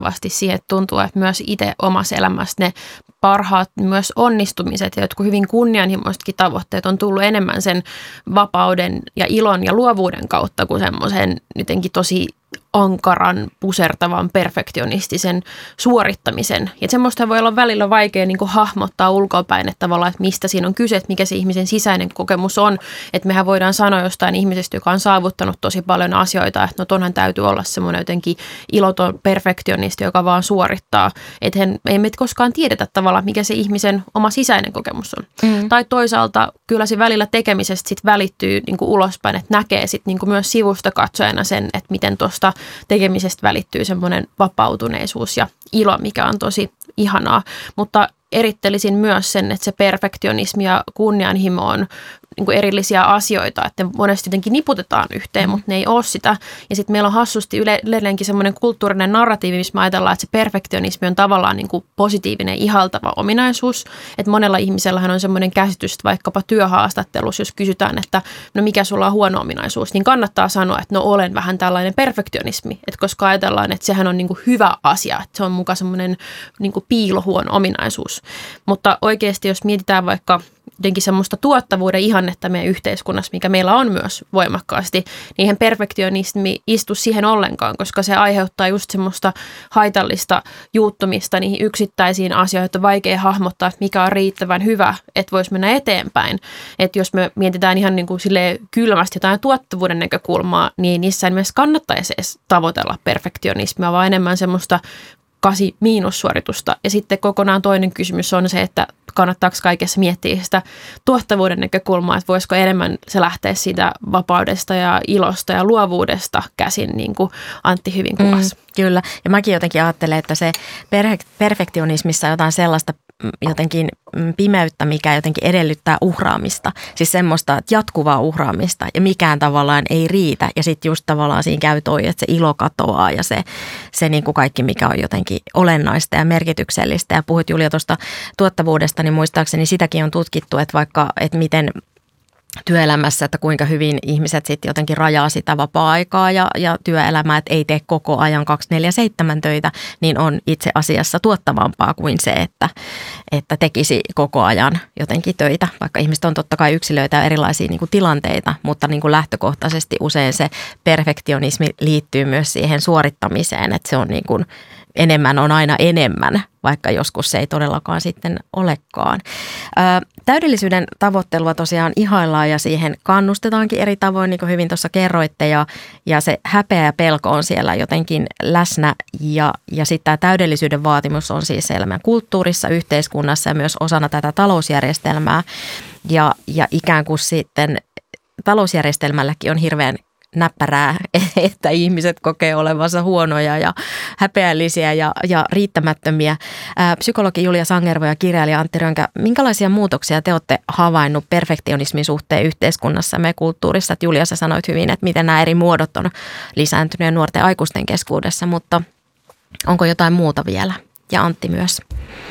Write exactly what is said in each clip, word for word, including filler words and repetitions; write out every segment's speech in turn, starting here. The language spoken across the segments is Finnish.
vahvasti siihen, että tuntuu, että myös itse omassa elämässä ne parhaat myös onnistumiset ja jotkut hyvin kunnianhimoisetkin tavoitteet on tullut enemmän sen vapauden ja ilon ja luovuuden kautta kuin semmoisen jotenkin tosi ankaran, pusertavan, perfektionistisen suorittamisen. Ja semmoista voi olla välillä vaikea niin kuin hahmottaa ulkoapäin, että tavallaan, että mistä siinä on kyse, että mikä se ihmisen sisäinen kokemus on. Että mehän voidaan sanoa jostain ihmisestä, joka on saavuttanut tosi paljon asioita, että no tonhan täytyy olla semmoinen jotenkin iloton perfektionisti, joka vaan suorittaa. Että hän, ei me koskaan tiedetä tavallaan, mikä se ihmisen oma sisäinen kokemus on. Mm. Tai toisaalta kyllä se välillä tekemisestä sit välittyy niin kuin ulospäin, että näkee sit niin kuin myös sivusta katsojana sen, että miten tuosta tekemisestä välittyy semmoinen vapautuneisuus ja ilo, mikä on tosi ihanaa. Mutta erittelisin myös sen, että se perfektionismi ja kunnianhimo on niin kuin erillisiä asioita, että ne monesti jotenkin niputetaan yhteen, mutta ne ei ole sitä. Ja sitten meillä on hassusti yleenkin semmoinen kulttuurinen narratiivi, missä me ajatellaan, että se perfektionismi on tavallaan niin kuin positiivinen, ihaltava ominaisuus. Että monella ihmisellähän on semmoinen käsitys, että vaikkapa työhaastattelussa, jos kysytään, että no mikä sulla on huono ominaisuus, niin kannattaa sanoa, että no olen vähän tällainen perfektionismi. Että koska ajatellaan, että sehän on niin kuin hyvä asia, että se on mukaan semmoinen niin kuin piilohuono ominaisuus. Mutta oikeasti, jos mietitään vaikka jotenkin semmoista tuottavuuden ihannetta meidän yhteiskunnassa, mikä meillä on myös voimakkaasti, niin eihän perfektionismi istu siihen ollenkaan, koska se aiheuttaa just semmoista haitallista juuttumista niihin yksittäisiin asioihin, että on vaikea hahmottaa, että mikä on riittävän hyvä, että voisi mennä eteenpäin. Että jos me mietitään ihan niin kuin silleen kylmästi jotain tuottavuuden näkökulmaa, niin niissä ei myös kannattaisi edes tavoitella perfektionismia, vaan enemmän semmoista kasi miinussuoritusta. Ja sitten kokonaan toinen kysymys on se, että kannattaako kaikessa miettiä sitä tuottavuuden näkökulmaa, että voisiko enemmän se lähteä siitä vapaudesta ja ilosta ja luovuudesta käsin, niin kuin Antti hyvin kuvasi. Mm, kyllä. Ja mäkin jotenkin ajattelen, että se perfektionismissa on jotain sellaista jotenkin pimeyttä, mikä jotenkin edellyttää uhraamista. Siis semmoista jatkuvaa uhraamista ja mikään tavallaan ei riitä. Ja sitten just tavallaan siinä käy toi, että se ilo katoaa ja se, se niin kuin kaikki, mikä on jotenkin olennaista ja merkityksellistä. Ja puhuit Julia tuosta tuottavuudesta, niin muistaakseni sitäkin on tutkittu, että vaikka, että miten työelämässä, että kuinka hyvin ihmiset sitten jotenkin rajaa sitä vapaa-aikaa ja, ja työelämää, että ei tee koko ajan kaksikymmentäneljä seitsemän töitä, niin on itse asiassa tuottavampaa kuin se, että, että tekisi koko ajan jotenkin töitä. Vaikka ihmiset on totta kai yksilöitä ja erilaisia niin kuin tilanteita, mutta niin kuin lähtökohtaisesti usein se perfektionismi liittyy myös siihen suorittamiseen, että se on niin kuin enemmän on aina enemmän, vaikka joskus se ei todellakaan sitten olekaan. Ö, täydellisyyden tavoittelua tosiaan ihaillaan ja siihen kannustetaankin eri tavoin, niin kuin hyvin tuossa kerroitte, ja, ja se häpeä ja pelko on siellä jotenkin läsnä, ja, ja sitten tämä täydellisyyden vaatimus on siis elämän kulttuurissa, yhteiskunnassa ja myös osana tätä talousjärjestelmää, ja, ja ikään kuin sitten talousjärjestelmälläkin on hirveän näppärää, että ihmiset kokee olevansa huonoja ja häpeällisiä ja, ja riittämättömiä. Ää, psykologi Julia Sangervo ja kirjailija Antti Rönkä, minkälaisia muutoksia te olette havainnut perfektionismin suhteen yhteiskunnassa ja kulttuurissa? Että Julia, sä sanoit hyvin, että miten nämä eri muodot on lisääntyneet nuorten aikuisten keskuudessa, mutta onko jotain muuta vielä? Ja Antti myös.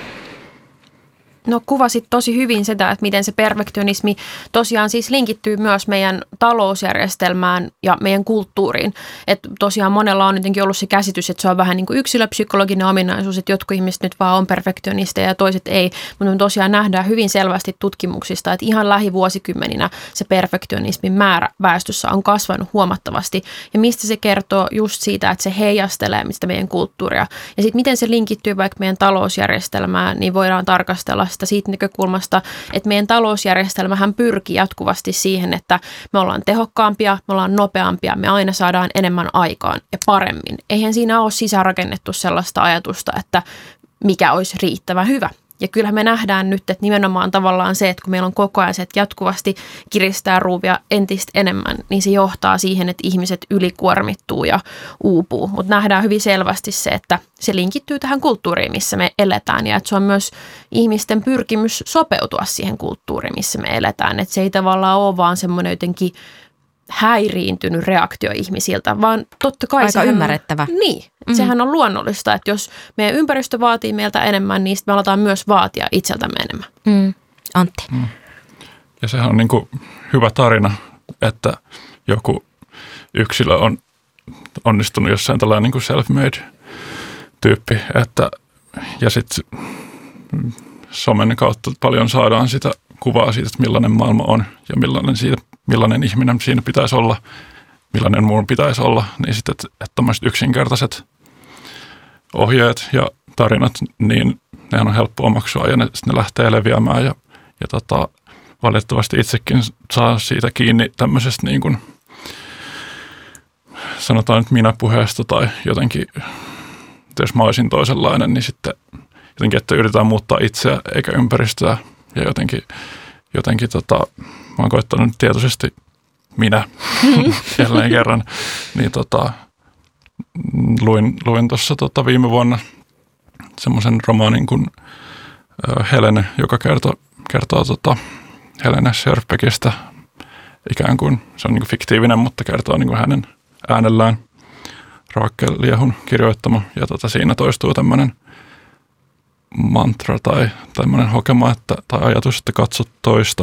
No kuvasit tosi hyvin sitä, että miten se perfektionismi tosiaan siis linkittyy myös meidän talousjärjestelmään ja meidän kulttuuriin. Että tosiaan monella on jotenkin ollut se käsitys, että se on vähän niin kuin yksilöpsykologinen ominaisuus, että jotkut ihmiset nyt vaan on perfektionisteja ja toiset ei. Mutta me tosiaan nähdään hyvin selvästi tutkimuksista, että ihan lähivuosikymmeninä se perfektionismin määrä väestössä on kasvanut huomattavasti. Ja mistä se kertoo just siitä, että se heijastelee mistä meidän kulttuuria. Ja sitten miten se linkittyy vaikka meidän talousjärjestelmään, niin voidaan tarkastella sitä siitä näkökulmasta, että meidän talousjärjestelmähän pyrkii jatkuvasti siihen, että me ollaan tehokkaampia, me ollaan nopeampia, me aina saadaan enemmän aikaan ja paremmin. Eihän siinä ole sisäänrakennettu sellaista ajatusta, että mikä olisi riittävän hyvä. Ja kyllähän me nähdään nyt, että nimenomaan tavallaan se, että kun meillä on koko ajan se, että jatkuvasti kiristää ruuvia entistä enemmän, niin se johtaa siihen, että ihmiset ylikuormittuu ja uupuu. Mutta nähdään hyvin selvästi se, että se linkittyy tähän kulttuuriin, missä me eletään ja että se on myös ihmisten pyrkimys sopeutua siihen kulttuuriin, missä me eletään. Että se ei tavallaan ole vaan semmoinen jotenkin häiriintynyt reaktio ihmisiltä, vaan totta kai aika ymmärrettävä. On, niin, mm-hmm. Sehän on luonnollista, että jos meidän ympäristö vaatii meiltä enemmän, niin me aletaan myös vaatia itseltämme enemmän. Mm. Antti. Mm. Ja sehän on niin kuin hyvä tarina, että joku yksilö on onnistunut jossain tällainen niin kuin self-made tyyppi, että ja sitten somen kautta paljon saadaan sitä kuvaa siitä, että millainen maailma on ja millainen, siitä, millainen ihminen siinä pitäisi olla, millainen muun pitäisi olla, niin sitten, että, että tämmöiset yksinkertaiset ohjeet ja tarinat, niin nehän on helppo omaksua ja ne, ne lähtee leviämään ja, ja tota, valitettavasti itsekin saa siitä kiinni tämmöisestä niin kuin, sanotaan nyt minä-puheesta tai jotenkin, jos mä olisin toisenlainen, niin sitten jotenkin, että yritetään muuttaa itseä eikä ympäristöä ja jotenkin, jotenkin tota, mä oon koittanut tietoisesti minä jälleen kerran, niin tota, luin, luin tuossa tota viime vuonna semmoisen romaanin kuin Helene, joka kertoo, kertoo tota Helene Sjöfbekistä ikään kuin, se on niin kuin fiktiivinen, mutta kertoo niin kuin hänen äänellään Raakel Liehun kirjoittama. Ja tota, siinä toistuu tämmöinen mantra tai tämmöinen hokema, että, tai ajatus, että katso toista.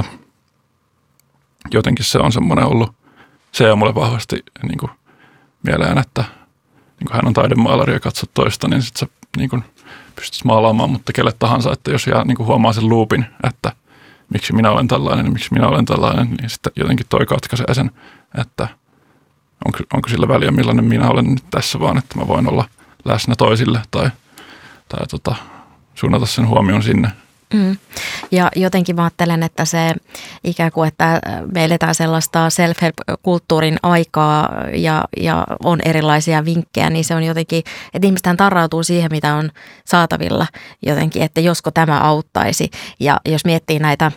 Jotenkin se on semmoinen ollut, se jää mulle vahvasti niin kuin mieleen, että niin kuin hän on taidemaalari ja katso toista, niin sitten sä niin kuin pystyt maalaamaan, mutta kelle tahansa, että jos jää, niin kuin huomaa sen loopin, että miksi minä olen tällainen ja miksi minä olen tällainen, niin sitten jotenkin toi katkaisee sen, että onko, onko sillä väliä, millainen minä olen nyt tässä, vaan että mä voin olla läsnä toisille tai, tai tota, suunnata sen huomion sinne. Mm. Ja jotenkin mä ajattelen, että se ikään kuin, että me eletään sellaista self-help-kulttuurin aikaa ja, ja on erilaisia vinkkejä, niin se on jotenkin, että ihmistähän tarrautuu siihen, mitä on saatavilla jotenkin, että josko tämä auttaisi. Ja jos miettii näitä,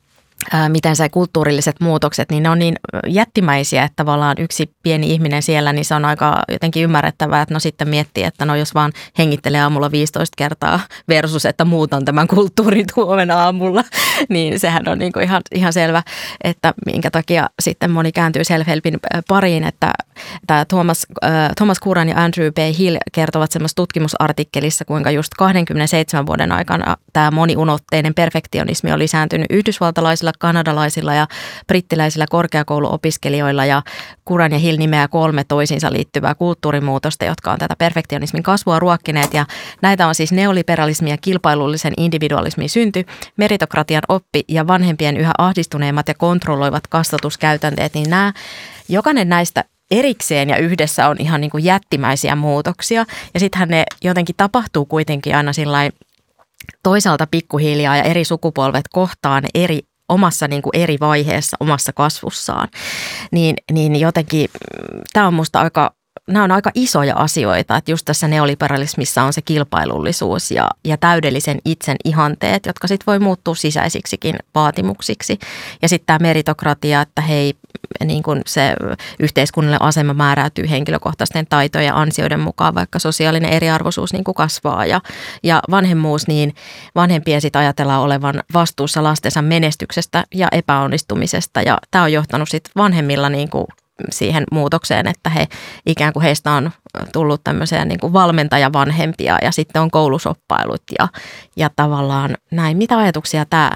ää, miten se kulttuurilliset muutokset, niin ne on niin jättimäisiä, että tavallaan yksi pieni ihminen siellä, niin se on aika jotenkin ymmärrettävää, että no sitten miettii, että no jos vaan hengittelee aamulla viisitoista kertaa versus, että muutan tämän kulttuurin huomenna aamulla, niin sehän on niin kuin ihan, ihan selvä, että minkä takia sitten moni kääntyy self-helpin pariin, että tämä Thomas, äh, Thomas Curran ja Andrew B. Hill kertovat semmoisessa tutkimusartikkelissa, kuinka just kaksikymmentäseitsemän vuoden aikana tämä moniulotteinen perfektionismi on lisääntynyt yhdysvaltalaisilla, kanadalaisilla ja brittiläisillä korkeakouluopiskelijoilla, ja Curran ja Hill nimeää kolme toisiinsa liittyvää kulttuurimuutosta, jotka on tätä perfektionismin kasvua ruokkineet, ja näitä on siis neoliberalismi ja kilpailullisen individualismin synty, meritokratian oppi ja vanhempien yhä ahdistuneimmat ja kontrolloivat kasvatuskäytänteet, niin nämä, jokainen näistä erikseen ja yhdessä on ihan niin kuin jättimäisiä muutoksia, ja sittenhän ne jotenkin tapahtuu kuitenkin aina sillain toisaalta pikkuhiljaa ja eri sukupolvet kohtaan eri omassa niin kuin eri vaiheessa omassa kasvussaan, niin, niin jotenkin tämä on musta aika, nämä on aika isoja asioita, että just tässä neoliberalismissa on se kilpailullisuus ja, ja täydellisen itsen ihanteet, jotka sitten voi muuttua sisäisiksikin vaatimuksiksi. Ja sitten tämä meritokratia, että hei, niin kuin se yhteiskunnallinen asema määräytyy henkilökohtaisten taitojen ja ansioiden mukaan, vaikka sosiaalinen eriarvoisuus niin kuin kasvaa. Ja, ja vanhemmuus, niin vanhempien sitten ajatellaan olevan vastuussa lastensa menestyksestä ja epäonnistumisesta. Ja tämä on johtanut sitten vanhemmilla niin kuin siihen muutokseen, että he ikään kuin heistä on tullut tämmöisiä niin kuin valmentajavanhempia ja sitten on koulusoppailut ja, ja tavallaan näin. Mitä ajatuksia tämä,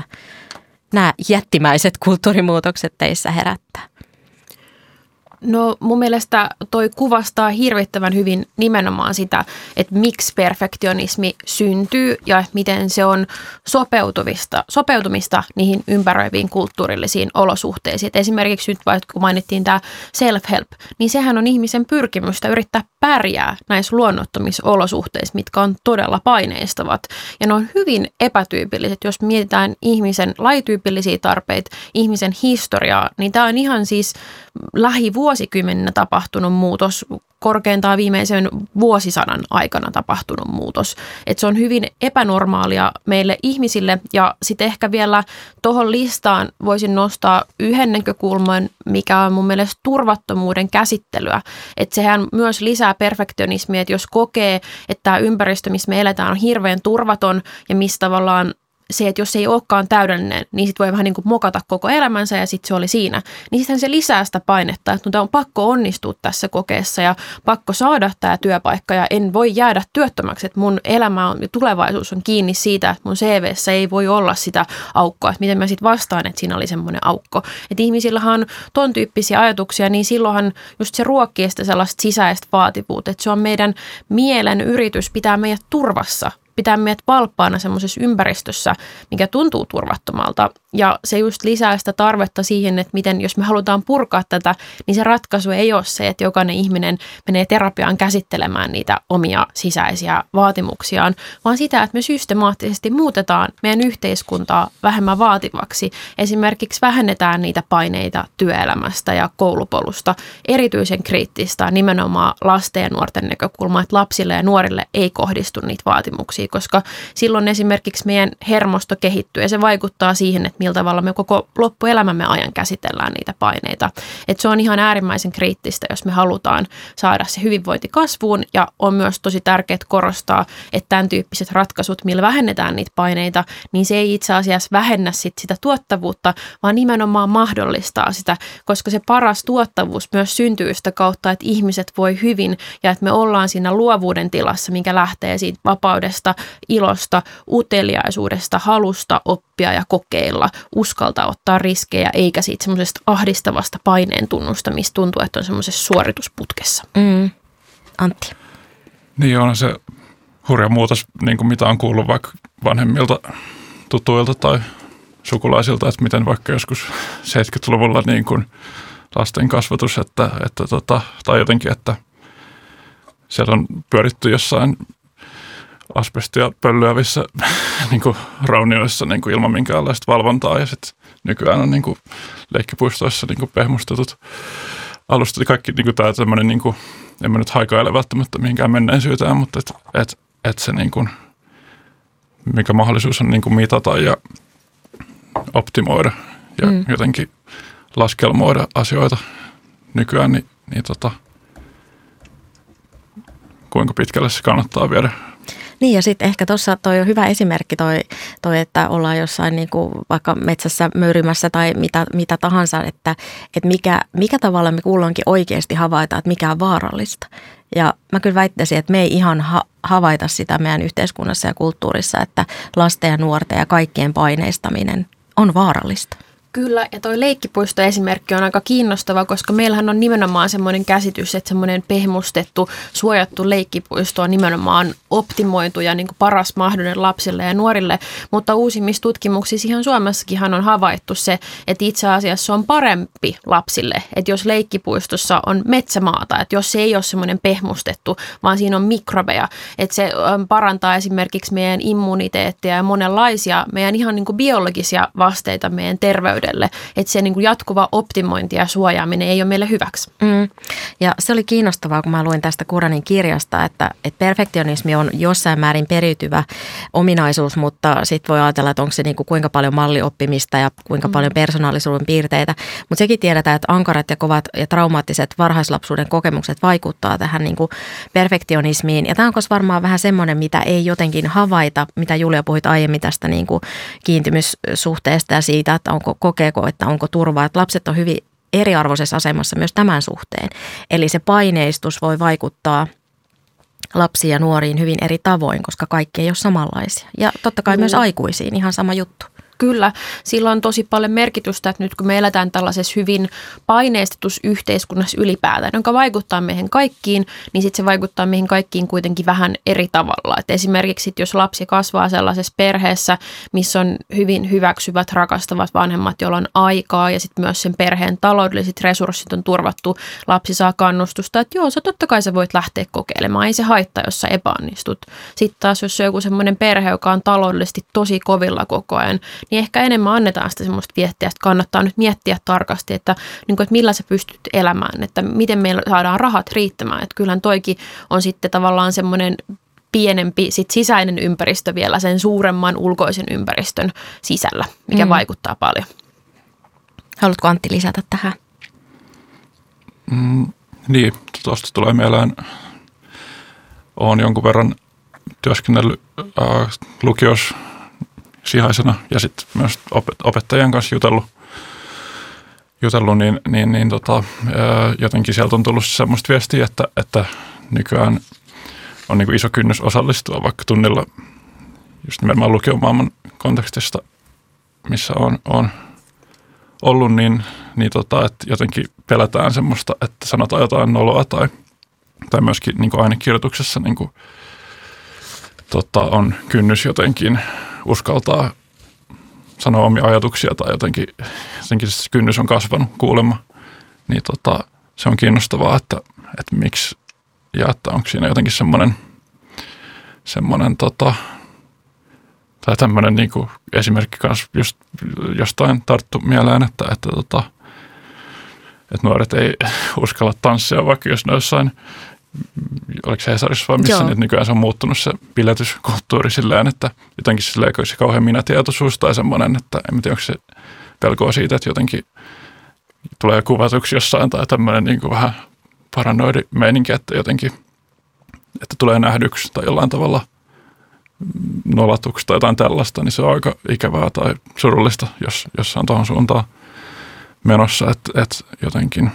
nämä jättimäiset kulttuurimuutokset teissä herättää? No mun mielestä toi kuvastaa hirvittävän hyvin nimenomaan sitä, että miksi perfektionismi syntyy ja miten se on sopeutumista, sopeutumista niihin ympäröiviin kulttuurillisiin olosuhteisiin. Et esimerkiksi nyt vaikka kun mainittiin tämä self-help, niin sehän on ihmisen pyrkimystä yrittää pärjää näissä luonnottomissa olosuhteissa, mitkä on todella paineistavat. Ja ne on hyvin epätyypilliset, jos mietitään ihmisen lajityypillisiä tarpeita, ihmisen historiaa, niin tämä on ihan siis lähivuosikymmenenä tapahtunut muutos, korkeintaan viimeisen vuosisadan aikana tapahtunut muutos. Että se on hyvin epänormaalia meille ihmisille, ja sitten ehkä vielä tuohon listaan voisin nostaa yhden näkökulman, mikä on mun mielestä turvattomuuden käsittelyä. Että sehän myös lisää perfektionismia, että jos kokee, että tämä ympäristö, missä me eletään, on hirveän turvaton ja missä tavallaan se, että jos se ei olekaan täydellinen, niin sitten voi vähän niin kuin mokata koko elämänsä ja sitten se oli siinä. Niin sittenhän se lisää sitä painetta, että on pakko onnistua tässä kokeessa ja pakko saada tämä työpaikka ja en voi jäädä työttömäksi, että mun elämä on ja tulevaisuus on kiinni siitä, että mun C V:ssä ei voi olla sitä aukkoa, että miten mä sitten vastaan, että siinä oli semmoinen aukko. Että ihmisillähän on ton tyyppisiä ajatuksia, niin silloinhan just se ruokkii sitä sellaista sisäistä vaativuutta, että se on meidän mielen yritys pitää meidät turvassa, pitää meidät valppaana semmoisessa ympäristössä, mikä tuntuu turvattomalta. Ja se just lisää sitä tarvetta siihen, että miten, jos me halutaan purkaa tätä, niin se ratkaisu ei ole se, että jokainen ihminen menee terapiaan käsittelemään niitä omia sisäisiä vaatimuksiaan, vaan sitä, että me systemaattisesti muutetaan meidän yhteiskuntaa vähemmän vaativaksi. Esimerkiksi vähennetään niitä paineita työelämästä ja koulupolusta. Erityisen kriittistä nimenomaan lasten ja nuorten näkökulma, että lapsille ja nuorille ei kohdistu niitä vaatimuksia, koska silloin esimerkiksi meidän hermosto kehittyy ja se vaikuttaa siihen, että millä tavalla me koko loppuelämämme ajan käsitellään niitä paineita. Et se on ihan äärimmäisen kriittistä, jos me halutaan saada se hyvinvointi kasvuun ja on myös tosi tärkeää korostaa, että tämän tyyppiset ratkaisut, millä vähennetään niitä paineita, niin se ei itse asiassa vähennä sit sitä tuottavuutta, vaan nimenomaan mahdollistaa sitä, koska se paras tuottavuus myös syntyy sitä kautta, että ihmiset voi hyvin ja että me ollaan siinä luovuuden tilassa, mikä lähtee siitä vapaudesta, ilosta, uteliaisuudesta, halusta oppia ja kokeilla, uskaltaa ottaa riskejä, eikä siitä semmoisesta ahdistavasta paineen tunnusta, mistä tuntuu, että on semmoisessa suoritusputkessa. Mm. Antti. Niin on se hurja muutos, niin kuin mitä on kuullut vaikka vanhemmilta tutuilta tai sukulaisilta, että miten vaikka joskus seitsemänkymmentäluvulla niin kuin lasten kasvatus, että, että tota, tai jotenkin, että siellä on pyöritty jossain asbestia pölyävissä niin kuin raunioissa niin kuin ilman minkäänlaista valvontaa ja sitten nykyään on niin kuin leikkipuistoissa niin kuin pehmustetut alustat. Kaikki niin kuin tämä tämmöinen, niin kuin, en mä nyt haikaile välttämättä mihinkään menneisyyteen, mutta että et, et se niin kuin, mikä mahdollisuus on niin kuin mitata ja optimoida ja mm. jotenkin laskelmoida asioita nykyään, niin, niin tota, kuinka pitkälle se kannattaa viedä. Niin ja sitten ehkä tuossa toi on hyvä esimerkki toi, toi että ollaan jossain niinku vaikka metsässä möyrymässä tai mitä, mitä tahansa, että, että mikä, mikä tavalla me kulloinkin oikeasti havaitaan, että mikä on vaarallista. Ja mä kyllä väittäisin, että me ei ihan ha- havaita sitä meidän yhteiskunnassa ja kulttuurissa, että lasten ja nuorten ja kaikkien paineistaminen on vaarallista. Kyllä, ja toi leikkipuisto-esimerkki on aika kiinnostava, koska meillähän on nimenomaan semmoinen käsitys, että semmoinen pehmustettu, suojattu leikkipuisto on nimenomaan optimoitu ja niin kuin paras mahdollinen lapsille ja nuorille, mutta uusimmissa tutkimuksissa ihan Suomessakin on havaittu se, että itse asiassa on parempi lapsille, että jos leikkipuistossa on metsämaata, että jos se ei ole semmoinen pehmustettu, vaan siinä on mikrobeja, että se parantaa esimerkiksi meidän immuniteettia ja monenlaisia meidän ihan niin kuin biologisia vasteita meidän terveydelle. Että se niin kuin jatkuva optimointi ja suojaaminen ei ole meille hyväksi. Mm. Ja se oli kiinnostavaa, kun mä luin tästä Kuranin kirjasta, että, että perfektionismi on jossain määrin periytyvä ominaisuus, mutta sitten voi ajatella, että onko se niin kuin kuinka paljon mallioppimista ja kuinka mm. paljon persoonallisuuden piirteitä. Mutta sekin tiedetään, että ankarat ja kovat ja traumaattiset varhaislapsuuden kokemukset vaikuttaa tähän niin kuin perfektionismiin. Ja tämä on varmaan vähän semmoinen, mitä ei jotenkin havaita, mitä Julia puhuit aiemmin tästä niin kuin kiintymyssuhteesta ja siitä, että onko kokeeko, että onko turvaa. Että lapset on hyvin eriarvoisessa asemassa myös tämän suhteen. Eli se paineistus voi vaikuttaa lapsiin ja nuoriin hyvin eri tavoin, koska kaikki ei ole samanlaisia. Ja totta kai mm. myös aikuisiin ihan sama juttu. Kyllä, sillä on tosi paljon merkitystä, että nyt kun me eletään tällaisessa hyvin paineistetussa yhteiskunnassa ylipäätään, joka vaikuttaa meihin kaikkiin, niin sitten se vaikuttaa meihin kaikkiin kuitenkin vähän eri tavalla. Et esimerkiksi jos lapsi kasvaa sellaisessa perheessä, missä on hyvin hyväksyvät, rakastavat vanhemmat, joilla on aikaa ja sitten myös sen perheen taloudelliset resurssit on turvattu, lapsi saa kannustusta, että joo, sä totta kai sä voit lähteä kokeilemaan, ei se haittaa, jos sä epäonnistut. Sitten taas, jos on joku semmoinen perhe, joka on taloudellisesti tosi kovilla koko ajan, niin ehkä enemmän annetaan sitä semmoista viestiä, että kannattaa nyt miettiä tarkasti, että, niin kuin, että millä sä pystyt elämään, että miten meillä saadaan rahat riittämään. Että kyllähän toikin on sitten tavallaan semmoinen pienempi sit sisäinen ympäristö vielä sen suuremman ulkoisen ympäristön sisällä, mikä mm. vaikuttaa paljon. Haluatko Antti lisätä tähän? Mm, niin, tuosta tulee mieleen, olen jonkun verran työskennellyt äh, lukiossa sihaisena ja sitten myös opettajien kanssa jutellut, jutellut niin, niin, niin tota, jotenkin sieltä on tullut semmoista viestiä, että, että nykyään on niin kuin iso kynnys osallistua vaikka tunnilla just nimenomaan lukiomaailman kontekstista, missä on, on ollut, niin, niin tota, että jotenkin pelätään semmoista, että sanotaan jotain noloa tai, tai myöskin niin kuin ainekirjoituksessa niin kuin, tota, on kynnys jotenkin uskaltaa sanoa omia ajatuksia tai jotenkin, jotenkin se kynnys on kasvanut kuulemma. Niin tota, se on kiinnostavaa, että, että miksi ja että onko siinä jotenkin semmoinen, semmoinen tota, tai tämmöinen niin kuin esimerkki kanssa just jostain tarttu mieleen, että, että, tota, että nuoret ei uskalla tanssia, vaikka jos ne jossain, oliko se Hesarissa vai missä, niin nykyään se on muuttunut se biletyskulttuuri silleen, että jotenkin silleen, se kauhean minätietoisuus tai semmoinen, että en tiedä, onko se pelkoa siitä, että jotenkin tulee kuvatuksi jossain tai tämmöinen niin kuin vähän paranoidi meininki, että jotenkin, että tulee nähdyksi tai jollain tavalla nolatuksi tai jotain tällaista, niin se on aika ikävää tai surullista, jos, jos on tuohon suuntaan menossa, että, että jotenkin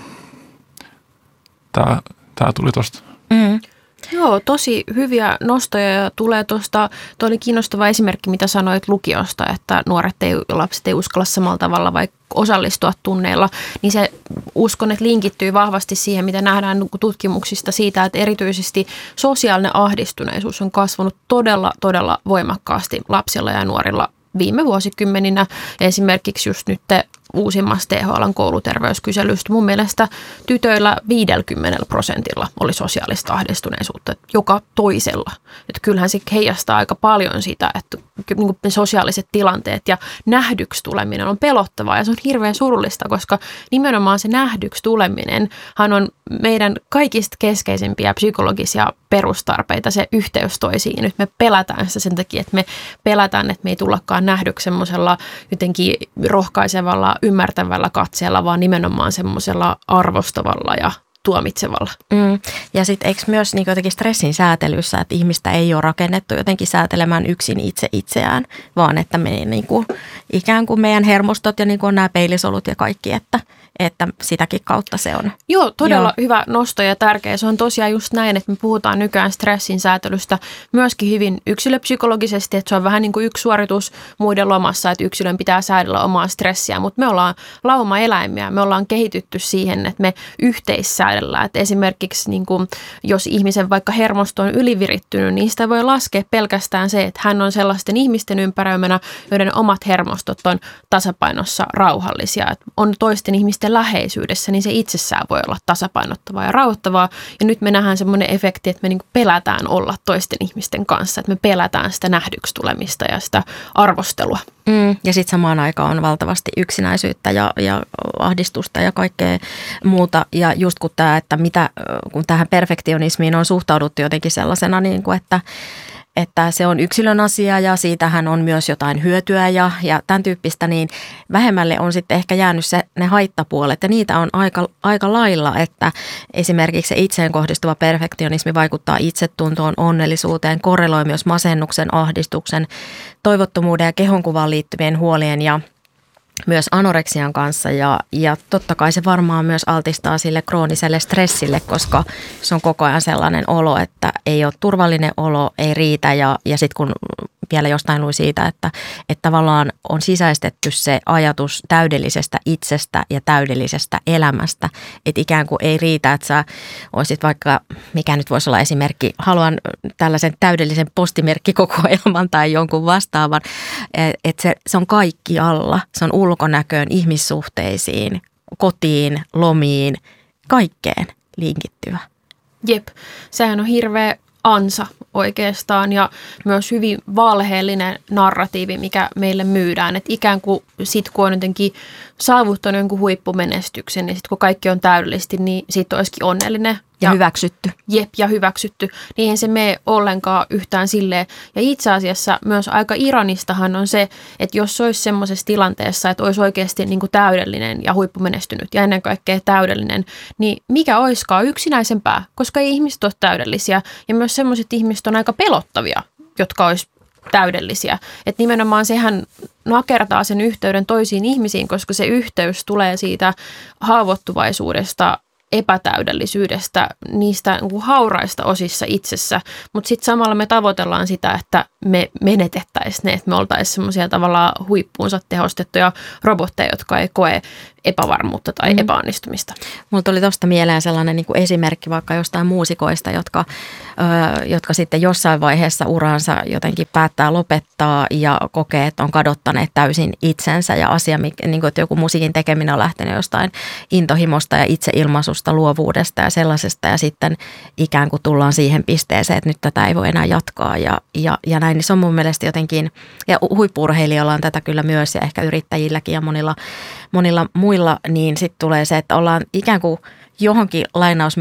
tämä, tämä tuli tuosta. Mm. Joo, tosi hyviä nostoja ja tulee tuosta, tuo oli kiinnostava esimerkki, mitä sanoit lukiosta, että nuoret ei, lapset ei uskalla samalla tavalla vaikka osallistua tunneilla, niin se uskon, että linkittyy vahvasti siihen, mitä nähdään tutkimuksista siitä, että erityisesti sosiaalinen ahdistuneisuus on kasvanut todella, todella voimakkaasti lapsilla ja nuorilla viime vuosikymmeninä. Esimerkiksi just nyt uusimmassa T H L:n kouluterveyskyselystä mun mielestä tytöillä viidelläkymmenellä prosentilla oli sosiaalista ahdistuneisuutta, joka toisella. Että kyllähän se heijastaa aika paljon sitä, että ne sosiaaliset tilanteet ja nähdyksi tuleminen on pelottavaa ja se on hirveän surullista, koska nimenomaan se nähdyksi tuleminenhan on meidän kaikista keskeisimpiä psykologisia perustarpeita, se yhteys toisiin. Nyt me pelätään sitä sen takia, että me pelätään, että me ei tullakaan nähdyksi semmoisella jotenkin rohkaisevalla, ymmärtävällä katseella, vaan nimenomaan semmoisella arvostavalla ja tuomitsevalla. Mm. Ja sitten eikö myös niin jotenkin stressin säätelyssä, että ihmistä ei ole rakennettu jotenkin säätelemään yksin itse itseään, vaan että me niin kuin, ikään kuin meidän hermostot ja niin kuin on nämä peilisolut ja kaikki, että, että sitäkin kautta se on. Joo, todella Joo. hyvä nosto ja tärkeä. Se on tosiaan just näin, että me puhutaan nykyään stressin säätelystä myöskin hyvin yksilöpsykologisesti, että se on vähän niin kuin yksi suoritus muiden lomassa, että yksilön pitää säädellä omaa stressiä, mutta me ollaan laumaeläimiä, me ollaan kehitytty siihen, että me yhteissäädellään. Että esimerkiksi niin kuin, jos ihmisen vaikka hermosto on ylivirittynyt, niin sitä voi laskea pelkästään se, että hän on sellaisten ihmisten ympäröimänä, joiden omat hermostot on tasapainossa rauhallisia. Että on toisten ihmisten läheisyydessä, niin se itsessään voi olla tasapainottavaa ja rauhoittavaa. Ja nyt me nähdään semmoinen efekti, että me niin kuin pelätään olla toisten ihmisten kanssa, että me pelätään sitä nähdyksi tulemista ja sitä arvostelua. Mm, ja sitten samaan aikaan on valtavasti yksinäisyyttä ja, ja ahdistusta ja kaikkea muuta. Ja just kun tämä, että mitä, kun tähän perfektionismiin on suhtauduttu jotenkin sellaisena, niin kuin että että se on yksilön asia ja siitähän on myös jotain hyötyä ja, ja tämän tyyppistä, niin vähemmälle on sitten ehkä jäänyt se, ne haittapuolet ja niitä on aika, aika lailla, että esimerkiksi se itseen kohdistuva perfektionismi vaikuttaa itsetuntoon, onnellisuuteen, korreloi myös masennuksen, ahdistuksen, toivottomuuden ja kehonkuvaan liittyvien huolien ja myös anoreksian kanssa ja, ja totta kai se varmaan myös altistaa sille krooniselle stressille, koska se on koko ajan sellainen olo, että ei ole turvallinen olo, ei riitä ja, ja sitten kun vielä jostain luin siitä, että, että tavallaan on sisäistetty se ajatus täydellisestä itsestä ja täydellisestä elämästä, että ikään kuin ei riitä, että sä olisit vaikka, mikä nyt voisi olla esimerkki, haluan tällaisen täydellisen postimerkkikokoelman tai jonkun vastaavan, että se, se on kaikki alla, se on ulkonäköön, ihmissuhteisiin, kotiin, lomiin, kaikkeen linkittyvä. Jep, sehän on hirveä ansa oikeastaan ja myös hyvin valheellinen narratiivi, mikä meille myydään. Että ikään kuin sit kun on jotenkin saavuttanut jonkun huippumenestyksen, niin sitten kun kaikki on täydellisesti, niin sitten olisikin onnellinen. Ja, ja hyväksytty. Jep, ja hyväksytty. Niihin se mene ollenkaan yhtään silleen. Ja itse asiassa myös aika ironistahan on se, että jos olisi semmoisessa tilanteessa, että olisi oikeasti niin kuin täydellinen ja huippumenestynyt ja ennen kaikkea täydellinen, niin mikä olisikaan yksinäisempää, koska ei ihmiset ole täydellisiä. Ja myös semmoiset ihmiset on aika pelottavia, jotka olisi täydellisiä. Että nimenomaan sehän nakertaa sen yhteyden toisiin ihmisiin, koska se yhteys tulee siitä haavoittuvaisuudesta, epätäydellisyydestä, niistä niin kuin hauraista osissa itsessä, mutta sitten samalla me tavoitellaan sitä, että me menetettäisiin ne, että me oltaisiin semmoisia tavallaan huippuunsa tehostettuja robotteja, jotka ei koe epävarmuutta tai mm. epäonnistumista. Mulla tuli tuosta mieleen sellainen niin kuin esimerkki vaikka jostain muusikoista, jotka, ö, jotka sitten jossain vaiheessa uraansa jotenkin päättää lopettaa ja kokee, että on kadottaneet täysin itsensä ja asia, niin kuin, että joku musiikin tekeminen on lähtenyt jostain intohimosta ja itseilmaisusta, luovuudesta ja sellaisesta ja sitten ikään kuin tullaan siihen pisteeseen, että nyt tätä ei voi enää jatkaa ja, ja, ja näin, niin se on mun mielestä jotenkin, ja huippu-urheilijoilla on tätä kyllä myös ja ehkä yrittäjilläkin ja monilla, monilla muilla, niin sitten tulee se, että ollaan ikään kuin johonkin lainaus